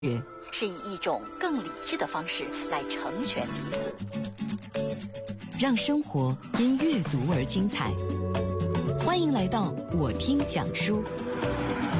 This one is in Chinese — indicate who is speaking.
Speaker 1: 是以一种更理智的方式来成全彼此，
Speaker 2: 让生活因阅读而精彩。欢迎来到我听讲书。